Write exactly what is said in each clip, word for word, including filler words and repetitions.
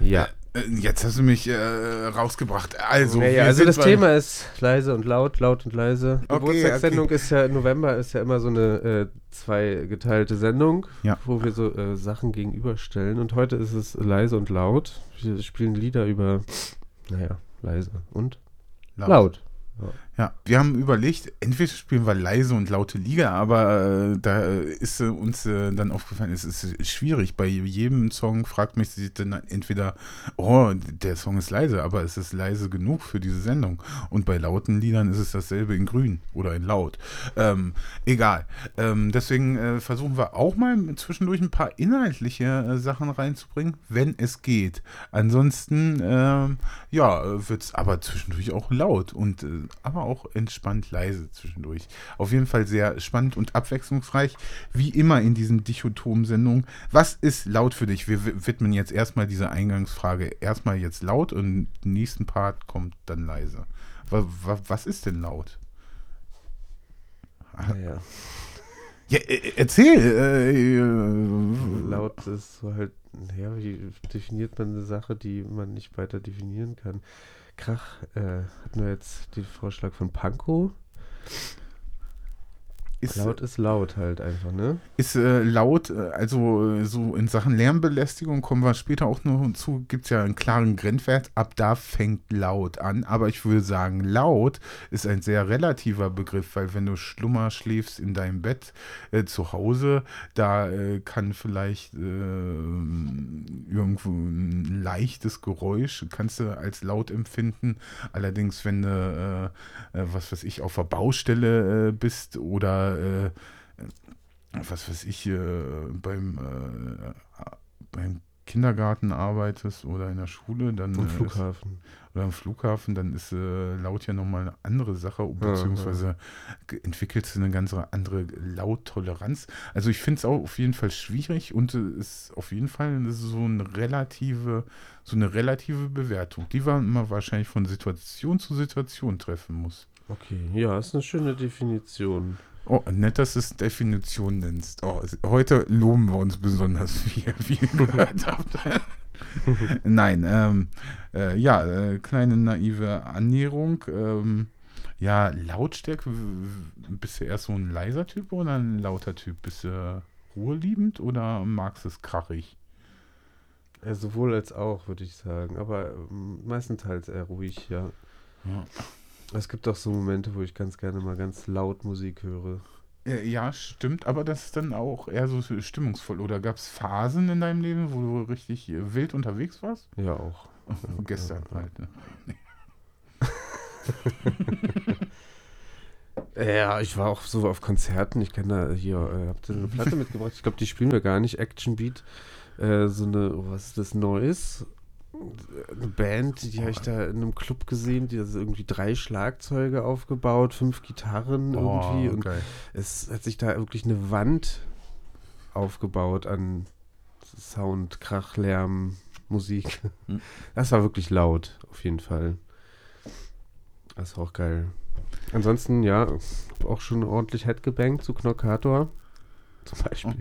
Ja. Äh, jetzt hast du mich äh, rausgebracht. Also, naja, also das Thema ist leise und laut, laut und leise. Die Okay, Geburtstagssendung okay. ist ja im November, ist ja immer so eine äh, zweigeteilte Sendung, Ja. wo wir so äh, Sachen gegenüberstellen. Und heute ist es leise und laut. Wir spielen Lieder über, naja, leise und laut. laut. Ja, wir haben überlegt, entweder spielen wir leise und laute Liga, aber äh, da ist äh, uns äh, dann aufgefallen, es ist schwierig. Bei jedem Song fragt mich sich dann entweder, oh, der Song ist leise, aber es ist leise genug für diese Sendung. Und bei lauten Liedern ist es dasselbe in grün oder in laut. Ähm, egal. Ähm, deswegen äh, versuchen wir auch mal zwischendurch ein paar inhaltliche äh, Sachen reinzubringen, wenn es geht. Ansonsten, ähm, ja, wird es aber zwischendurch auch laut und äh, aber auch entspannt leise zwischendurch. Auf jeden Fall sehr spannend und abwechslungsreich, wie immer in diesen Dichotom-Sendungen. Was ist laut für dich? Wir widmen jetzt erstmal diese Eingangsfrage erstmal jetzt laut und im nächsten Part kommt dann leise. Was, was ist denn laut? Naja. Ja, erzähl. Äh, laut ist so halt, ja, wie definiert man eine Sache, die man nicht weiter definieren kann? Krach, äh, hatten wir jetzt den Vorschlag von Pankow. Ist, laut ist laut halt einfach, ne? Ist äh, laut, also äh, so in Sachen Lärmbelästigung kommen wir später auch noch hinzu, gibt es ja einen klaren Grenzwert, ab da fängt laut an, aber ich würde sagen, laut ist ein sehr relativer Begriff, weil wenn du Schlummer schläfst in deinem Bett äh, zu Hause, da äh, kann vielleicht äh, irgendwo ein leichtes Geräusch, kannst du als laut empfinden, allerdings wenn du, äh, äh, was weiß ich, auf der Baustelle äh, bist oder Äh, was weiß ich, äh, beim, äh, beim Kindergarten arbeitest oder in der Schule, dann am äh, Flughafen. Ist, oder am Flughafen, dann ist äh, laut ja nochmal eine andere Sache, beziehungsweise ja, ja. entwickelst du eine ganz andere Lauttoleranz. Also ich finde es auch auf jeden Fall schwierig und es äh, ist auf jeden Fall so eine relative, so eine relative Bewertung, die man wahrscheinlich von Situation zu Situation treffen muss. Okay, ja, ist eine schöne Definition. Oh, nett, dass du es Definition nennst. Oh, heute loben wir uns besonders viel, wie ihr gehört habt. Nein, ähm, äh, ja, äh, kleine naive Annäherung. Ähm, ja, Lautstärke, bist du eher so ein leiser Typ oder ein lauter Typ? Bist du ruheliebend oder magst du es krachig? Ja, sowohl als auch, würde ich sagen. Aber ähm, meistenteils eher ruhig, ja. Ja. Es gibt auch so Momente, wo ich ganz gerne mal ganz laut Musik höre. Ja, stimmt, aber das ist dann auch eher so stimmungsvoll. Oder gab es Phasen in deinem Leben, wo du richtig wild unterwegs warst? Ja, auch. Oh, ja, gestern ja, halt, ne? Ja, ich war auch so auf Konzerten. Ich kenne da hier, äh, habt ihr eine Platte mitgebracht? Ich glaube, die spielen wir gar nicht. Action Beat. Äh, so eine, was ist das, Neues? Eine Band, die oh. habe ich da in einem Club gesehen, die hat irgendwie drei Schlagzeuge aufgebaut, fünf Gitarren irgendwie oh, und geil. Es hat sich da wirklich eine Wand aufgebaut an Sound, Krach, Lärm, Musik. Hm. Das war wirklich laut, auf jeden Fall. Das war auch geil. Ansonsten, ja, auch schon ordentlich Headgebankt zu Knockator. Zum Beispiel.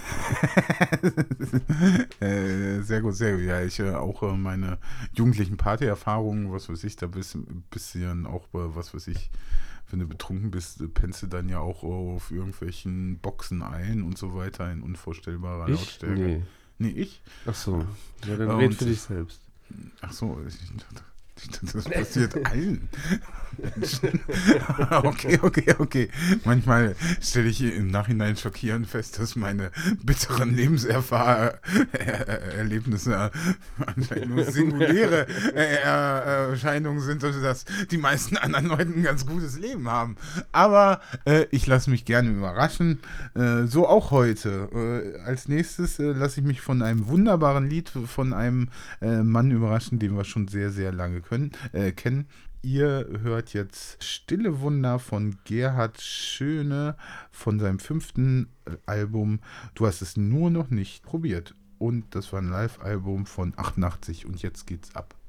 Oh. äh, sehr gut, sehr gut. Ja, ich äh, auch äh, meine jugendlichen Partyerfahrungen, was weiß ich, da bist ein bisschen auch, äh, was weiß ich, wenn du betrunken bist, pennst du dann ja auch auf irgendwelchen Boxen ein und so weiter in unvorstellbarer ich? Lautstärke. Nee. Nee, ich? Ach so. Ja, dann red für dich selbst. Ach so, ich dachte, das passiert allen Menschen. Okay, okay, okay. Manchmal stelle ich im Nachhinein schockierend fest, dass meine bitteren Lebenserlebnisse anscheinend nur singuläre Erscheinungen sind, also dass die meisten anderen Leute ein ganz gutes Leben haben. Aber äh, ich lasse mich gerne überraschen. Äh, so auch heute. Äh, als nächstes äh, lasse ich mich von einem wunderbaren Lied von einem äh, Mann überraschen, den wir schon sehr, sehr lange können, äh, kennen. Ihr hört jetzt Stille Wunder von Gerhard Schöne von seinem fünften Album Du hast es nur noch nicht probiert. Und das war ein Live-Album von achtundachtzig und jetzt geht's ab.